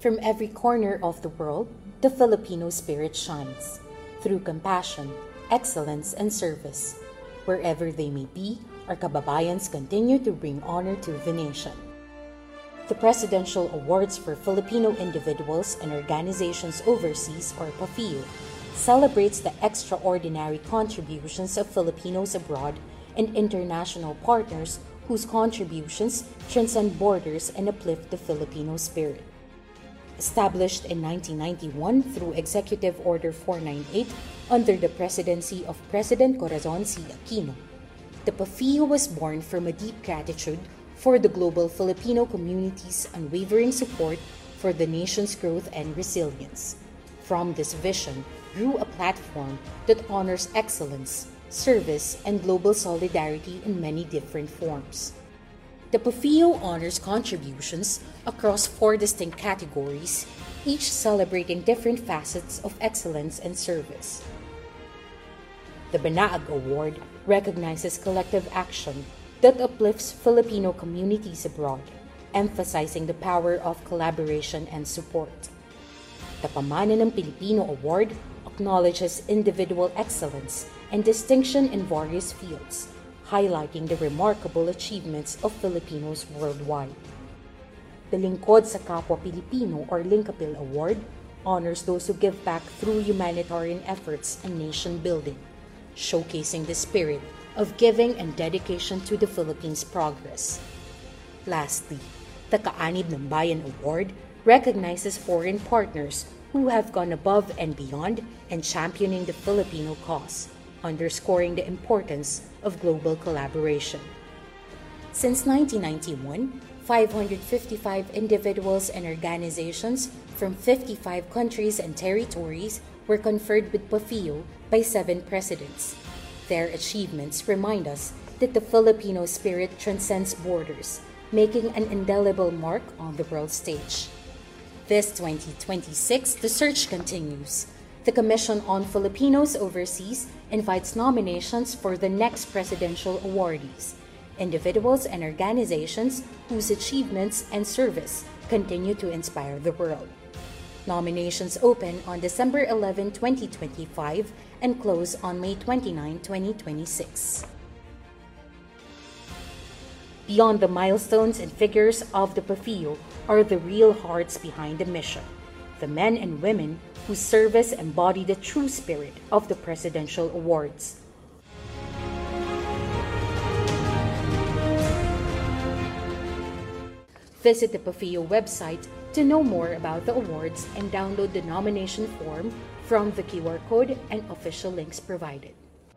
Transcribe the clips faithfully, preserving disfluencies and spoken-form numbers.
From every corner of the world, the Filipino spirit shines through compassion, excellence, and service. Wherever they may be, our kababayans continue to bring honor to the nation. The Presidential Awards for Filipino Individuals and Organizations Overseas, or PAFIO, celebrates the extraordinary contributions of Filipinos abroad and international partners whose contributions transcend borders and uplift the Filipino spirit. Established in nineteen ninety-one through Executive Order four ninety-eight under the presidency of President Corazon C. Aquino, the PAFIO was born from a deep gratitude for the global Filipino community's unwavering support for the nation's growth and resilience. From this vision grew a platform that honors excellence, service, and global solidarity in many different forms. The PAFIO honors contributions across four distinct categories, each celebrating different facets of excellence and service. The Banaag Award recognizes collective action that uplifts Filipino communities abroad, emphasizing the power of collaboration and support. The Pamana ng Pilipino Award acknowledges individual excellence and distinction in various fields, highlighting the remarkable achievements of Filipinos worldwide. The Lingkod sa Kapwa Pilipino, or Linkapil Award, honors those who give back through humanitarian efforts and nation building, showcasing the spirit of giving and dedication to the Philippines' progress. Lastly, the Kaanib ng Bayan Award recognizes foreign partners who have gone above and beyond in championing the Filipino cause, underscoring the importance of global collaboration. Since nineteen ninety-one, five hundred fifty-five individuals and organizations from fifty-five countries and territories were conferred with PAFIO by seven presidents. Their achievements remind us that the Filipino spirit transcends borders, making an indelible mark on the world stage. This twenty twenty-six, the search continues. The Commission on Filipinos Overseas invites nominations for the next presidential awardees, individuals and organizations whose achievements and service continue to inspire the world. Nominations open on December eleventh, twenty twenty-five and close on May twenty-ninth, twenty twenty-six. Beyond the milestones and figures of the PAFIO are the real hearts behind the mission, the men and women whose service embody the true spirit of the Presidential Awards. Visit the PAFIO website to know more about the awards and download the nomination form from the Q R code and official links provided.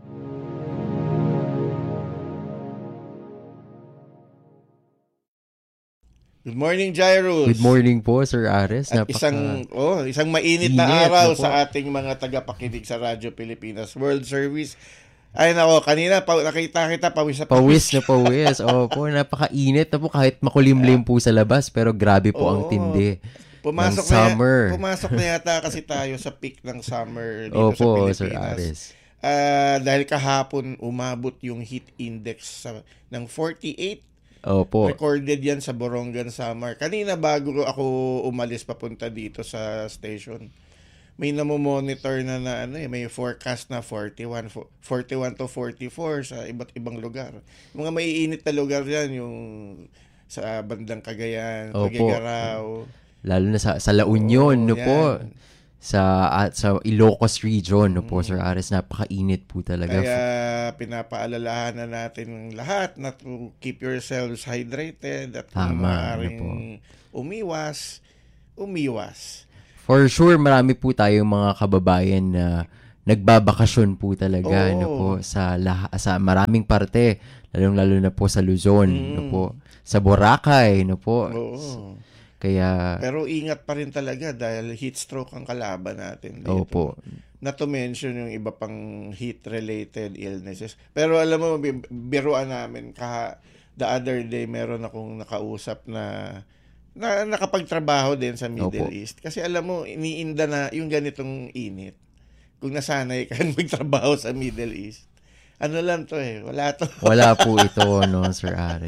Good morning, Jairus. Good morning po, Sir Ares. At Napaka... isang oh, isang mainit na Init, araw napo. sa ating mga tagapakinig sa Radyo Pilipinas World Service. Ay nako, kanina pa nakita kita pawis na Pawis na pawis. Opo, napakainit na po kahit makulimlim po sa labas pero grabe po Oo. ang tindi. Pumasok ng summer. Na, pumasok na yata kasi tayo sa peak ng summer dito Opo, sa Pilipinas. Sir Ares. Ah, dahil kahapon umabot yung heat index sa, ng forty-eight. Opo. Recorded yan sa Borongan Samar. Kanina bago ako umalis papunta dito sa station, may namo-monitor na na ano eh, may forecast na forty-one, forty-one to forty-four sa iba't ibang lugar. Yung mga maiinit na lugar yan, yung sa bandang Cagayan, Opo. Tuguegarao. Lalo na sa, sa La Union, Oo, no yan. po. Sa at sa Ilocos region, no po, Sir Ares, napakainit po talaga. Kaya pinapaalalahanan natin lahat na to keep yourselves hydrated at kung Tama, maaaring ano umiwas, umiwas. For sure, marami po tayong mga kababayan na nagbabakasyon po talaga, Oo. no po, sa lah- sa maraming parte, lalong-lalo na po sa Luzon, Mm. no po, sa Boracay, no po. Oo. Kaya Pero ingat pa rin talaga dahil heat stroke ang kalaban natin dito. opo. Not to mention yung iba pang heat-related illnesses. Pero alam mo, bi- biruan namin, kaha, the other day meron akong nakausap na, na nakapagtrabaho din sa Middle Opo. East. Kasi alam mo, iniinda na yung ganitong init. Kung nasanay ka magtrabaho sa Middle East. Ano lang to eh, wala to. Wala po ito, no, Sir Ares.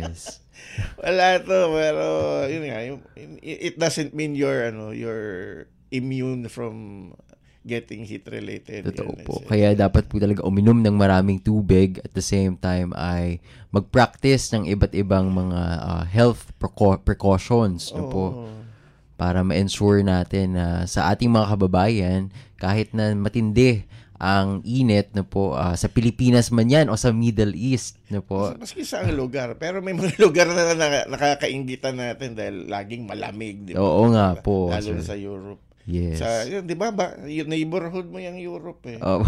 Wala to, pero yun nga, yung, it doesn't mean you're ano, you're immune from getting heat-related Totoo illness. po. Kaya dapat po talaga uminom ng maraming tubig at the same time ay mag-practice ng iba't ibang mga uh, health preco- precautions no Oo. po para ma-ensure natin na sa ating mga kababayan kahit na matindi ang init no po uh, sa Pilipinas man yan o sa Middle East no po. Mas, maski sa ang lugar, pero may mga lugar na, na nakakainggitan natin dahil laging malamig, di ba? Oo nga po. Lalo na sir. sa Europe. Yes. Sa, yun, di ba, ba, yung neighborhood mo yung Europe eh. Oh.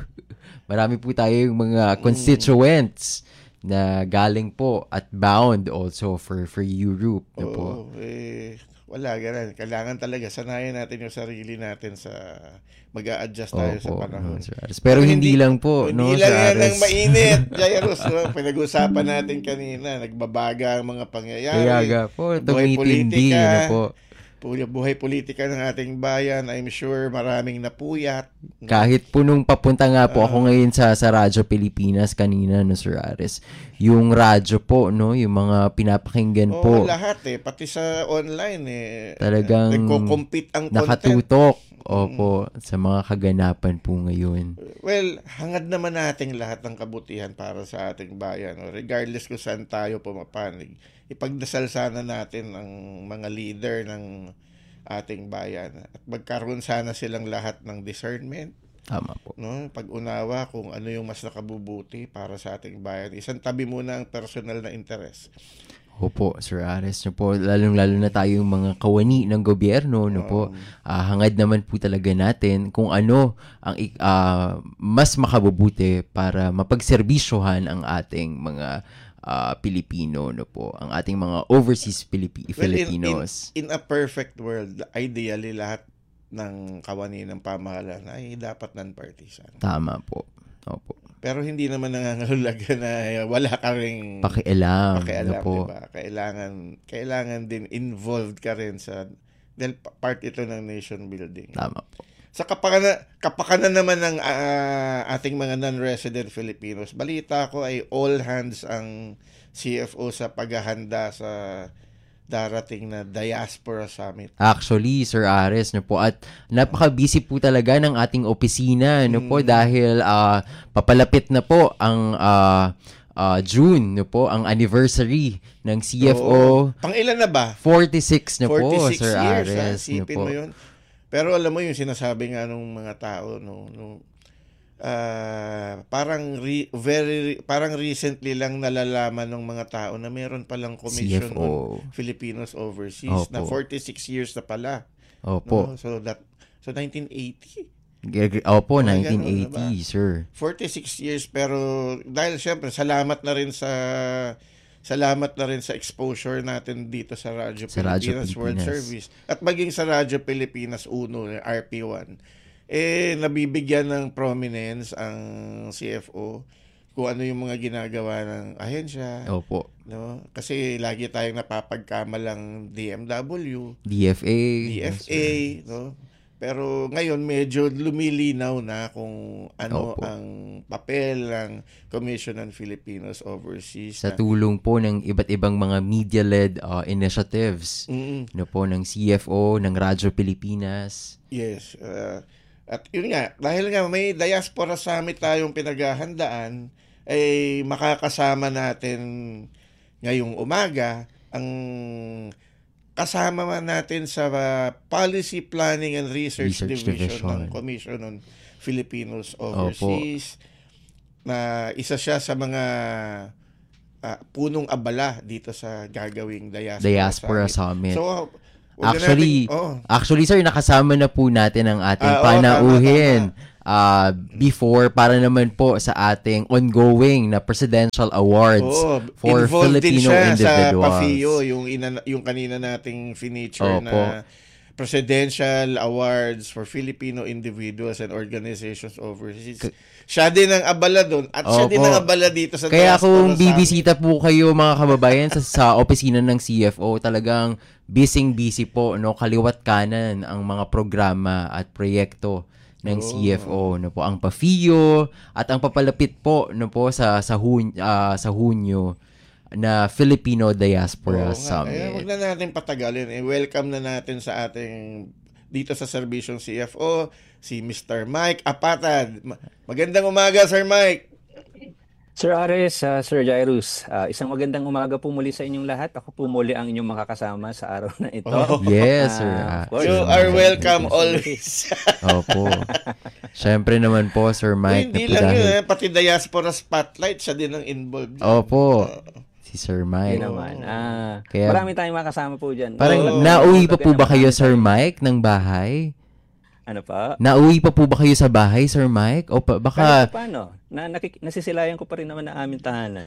Marami po tayong mga constituents na galing po at bound also for for Europe no po. Oo, eh, wala ganun. Kailangan talaga sanayin natin yung sarili natin sa mag-a-adjust tayo Opo, sa panahon. no, Sir Aris. Pero hindi, lang po, no, Hindi lang Sir yan ang Aris. mainit, Jairus. No? Pinag-usapan natin kanina, nagbabaga ang mga pangyayari. Kaya nga po, buhay tumitindi politika, na po. pu- buhay politika ng ating bayan. I'm sure maraming napuyat. No? Kahit po nung papunta nga po ako ngayon sa sa Radyo Pilipinas kanina, no, Sir Aris, yung radyo po, no, yung mga pinapakinggan Oo, po, lahat eh. Pati sa online eh. talagang nagko-compete ang content. nakatutok. Opo, sa mga kaganapan po ngayon. Well, hangad naman nating lahat ng kabutihan para sa ating bayan. No? Regardless kung saan tayo pumapanig. Ipagdasal sana natin ang mga leader ng ating bayan. At magkaroon sana silang lahat ng discernment. Tama po. No? Pag-unawa kung ano yung mas nakabubuti para sa ating bayan. Isang tabi muna ang personal na interes. Opo, Sir Aris, no po, lalong-lalo na tayong mga kawani ng gobyerno, no po, uh, hangad naman po talaga natin kung ano ang uh, mas makabubuti para mapagserbisyohan ang ating mga uh, Pilipino, no po, ang ating mga overseas Pilipi- Well, Filipinos. In, in, in a perfect world, ideally lahat ng kawani ng pamahalaan ay dapat non-partisan. Tama po. Opo. Pero hindi naman nangangahulugan na wala ka ring Pakialam, pakialam, no po. diba? Kailangan, kailangan din involved ka rin sa, dahil part ito ng nation building. Tama po. Sa kapakanan, kapakanan naman ng uh, ating mga non-resident Filipinos, balita ko ay all hands ang C F O sa paghahanda sa darating na Diaspora Summit. Actually, Sir Ares, no po, at napaka-busy po talaga ng ating opisina, no po, dahil uh, papalapit na po ang uh, uh, June, no po, ang anniversary ng C F O. Oo. Pang-ilan na ba? forty-six na po, forty-six Sir years, Ares, ha? no Sipin po. mo yun. Pero alam mo yung sinasabi nga nung mga tao, no, no, uh, parang re, very parang recently lang nalalaman ng mga tao na meron palang commission C F O. on Filipinos overseas. Opo. Na forty-six years na pala. Opo. No? So that so nineteen eighty. Opo, Oh, nineteen ganun, eighty, diba? sir. forty-six years, pero dahil syempre salamat na rin sa salamat na rin sa exposure natin dito sa Radyo Sa Radyo Pilipinas World Pilipinas. Service at maging sa Radyo Pilipinas Uno, R P one. Eh nabibigyan ng prominence ang C F O kung ano yung mga ginagawa ng ahensya, Opo. no? Kasi lagi tayong napapagkamalang D M W, D F A. D F A, no? Pero ngayon medyo lumilinaw na kung ano Opo. ang papel ng Commission on Filipinos Overseas. Sa na- tulong po ng iba't ibang mga media-led uh, initiatives, Mm, no po, ng C F O, ng Radyo Pilipinas. yes. uh, at yun nga, dahil nga may Diaspora Summit tayong pinaghahandaan, ay makakasama natin ngayong umaga ang kasama man natin sa uh, Policy Planning and Research, Research Division, Division. ng Commission on Filipinos Overseas. Na isa siya sa mga uh, punong abala dito sa gagawing Diaspora, Diaspora Summit. Summit. So, wag na Actually, natin- oh, actually sir, nakasama na po natin ang ating Ah, oo, panauhin uh, before para naman po sa ating ongoing na Presidential Awards oo, for involved din Filipino siya individuals. sa P A F I O, yung, ina, yung kanina nating feature Opo. na Presidential Awards for Filipino Individuals and Organizations Overseas. Siya din ang abala doon at siya Opo. din ang abala dito sa Kaya Diaspora kung Summit. bibisita po kayo mga kababayan sa, sa opisina ng C F O, talagang busy-busy po, no, kaliwat kanan ang mga programa at proyekto ng Oh. C F O, no po, ang P A F I O at ang papalapit po, no po, sa sa Hun, ah, sa Hunyo na Filipino Diaspora Oo nga. Eh, Summit. wag na natin patagalin. Eh, welcome na natin sa ating dito sa serbisyong C F O si Mister Mike Apatad. Ma- Magandang umaga, Sir Mike. Sir Ares, uh, Sir Jairus, uh, isang magandang umaga po muli sa inyong lahat. Ako po muli ang inyong makakasama sa araw na ito. Oh. Yes, Sir. Ah, ah, of course. You Sir are Mike. welcome always. Opo. Siyempre naman po, Sir Mike. Hindi na po lang dahil- yun, eh, pati Diaspora Spotlight, siya din ang involved. Opo. Si Sir Yun Mike. naman. Ah, Kaya- marami tayong makasama po dyan. Parang Oo. nauwi pa po ba kayo, Marami Sir tayong- Mike, ng bahay? Ano pa? Nauwi pa po ba kayo sa bahay, Sir Mike? O pa, Kahit baka... pa paano, na, nakik- nasisilayan ko pa rin naman ang aming tahanan.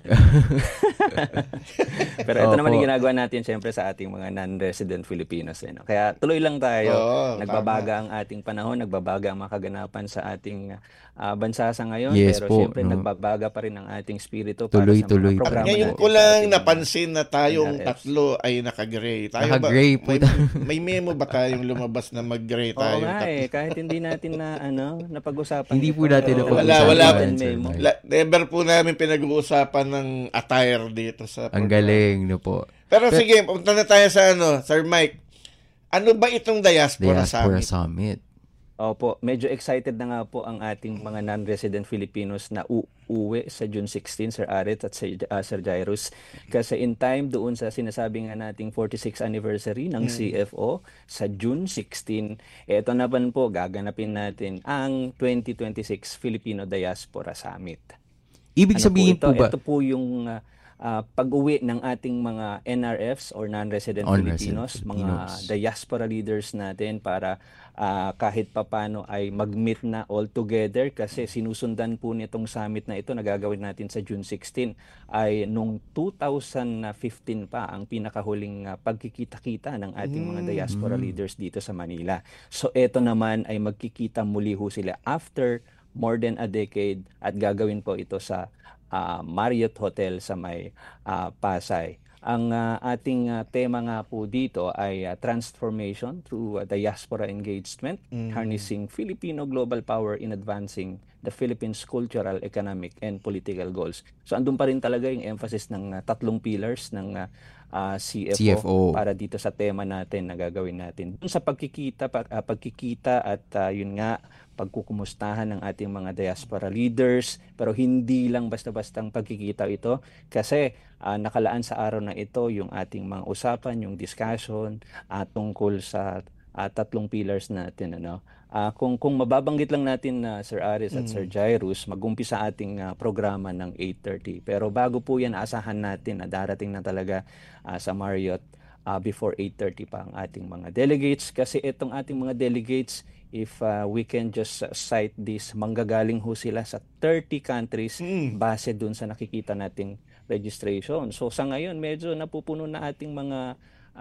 Pero ito Opo. naman yung ginagawa natin siyempre sa ating mga non-resident Filipinos. Eh, no? Kaya tuloy lang tayo. Oo, Nagbabaga ang ating panahon, nagbabaga ang mga kaganapan sa ating ah, bansa sa ngayon. Yes pero po, siyempre no? nagbabaga pa rin ang ating spirito para Tuloy-tuloy sa mga pa. programa Ngayon natin ko sa lang ating mga napansin na tayong N R Fs. tatlo ay naka-gray. Tayo Naka-gray ba, po may, tayo. may memo ba tayong lumabas na mag-gray Oo tayong nga tatlo? eh, kahit hindi natin na ano, napag-usapan. Hindi ito. po natin Oo, napag-usapan wala, wala yan, pa Sir memo. Mike. La, never po namin pinag-uusapan ng attire dito sa Ang program. galing, no po. Pero sige, punta na tayo sa ano, Sir Mike. Ano ba itong Diaspora, Diaspora Summit? Summit. Opo, medyo excited na nga po ang ating mga non-resident Filipinos na uuwi sa June sixteen, Sir Aret at Sir, uh, Sir Jairus. Kasi in time doon sa sinasabi nga nating forty-sixth anniversary ng C F O sa June sixteen, eto naman po gaganapin natin ang twenty twenty-six Filipino Diaspora Summit. Ibig Ano sabihin po, ito? ba? Ito po yung ah, ah, pag-uwi ng ating mga N R Fs or non-resident Non-resident Filipinos, Filipinos. mga diaspora leaders natin para ah, kahit papano ay mag-meet na all together kasi sinusundan po nitong summit na ito na gagawin natin sa June sixteen ay nung two thousand fifteen pa ang pinakahuling ah, pagkikita-kita ng ating mga diaspora leaders dito sa Manila. So ito naman ay magkikita muli ho sila after more than a decade at gagawin po ito sa ah, Marriott Hotel sa may ah, Pasay. Ang ah, ating ah, tema nga po dito ay ah, transformation through ah, diaspora engagement, harnessing Filipino global power in advancing the Philippines' cultural, economic, and political goals. So andun pa rin talaga yung emphasis ng ah, tatlong pillars ng ah, ah, C F O, C F O. para dito sa tema natin na gagawin natin. Dun sa pagkikita, pag, ah, pagkikita at ah, yun nga, pagkukumustahan ng ating mga diaspora leaders, pero hindi lang basta-bastang pagkikita ito kasi ah, nakalaan sa araw na ito yung ating mga usapan, yung discussion at tungkol sa ah, tatlong pillars natin. Ano? Ah, kung, kung mababanggit lang natin na Sir Aris at Sir Jairus, mag-umpisa ating ah, programa ng eight thirty. Pero bago po yan, asahan natin na darating na talaga ah, sa Marriott ah, before eight thirty pa ang ating mga delegates kasi itong ating mga delegates, if uh, we can just uh, cite this, manggagaling ho sila sa thirty countries base dun sa nakikita nating registration. So sa ngayon, medyo napupuno na ating mga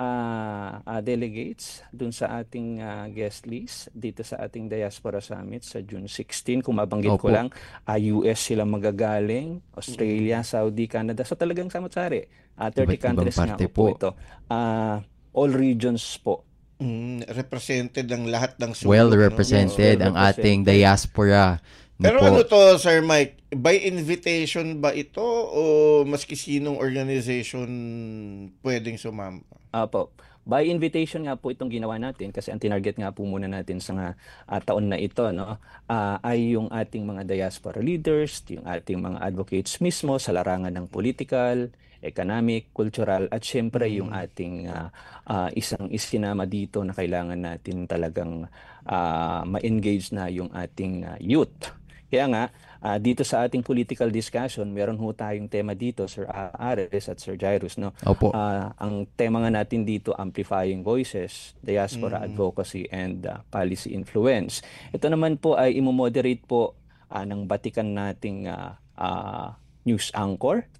ah, ah, delegates dun sa ating ah, guest list dito sa ating Diaspora Summit sa June sixteen. Kung mabanggit ko Opo. lang, ah, U S sila magagaling, Australia, Saudi, Canada. So talagang samot-sari. Ah, thirty Iba't ibang countries nga parte po po. ito. Ah, all regions po. Mm, represented ang lahat ng sulok. Well no? represented Yes, ang well ating represented. diaspora. No Pero po. ano to, Sir Mike? By invitation ba ito o maski sinong organization pwedeng sumama? Apo. By invitation nga po itong ginawa natin kasi ang tinarget nga po muna natin sa nga, ah, taon na ito, no, ah, ay yung ating mga diaspora leaders, yung ating mga advocates mismo sa larangan ng political, economic, cultural, at syempre yung ating ah, ah, isang isinama dito na kailangan natin talagang ah, ma-engage na yung ating ah, youth. Kaya nga, ah, dito sa ating political discussion, meron ho tayong tema dito, Sir Ares at Sir Jairus, no? Opo. Ah, ang tema nga natin dito, Amplifying Voices, Diaspora Advocacy and ah, Policy Influence. Ito naman po ay imomoderate po ah, ng batikan nating ah, ah, news anchor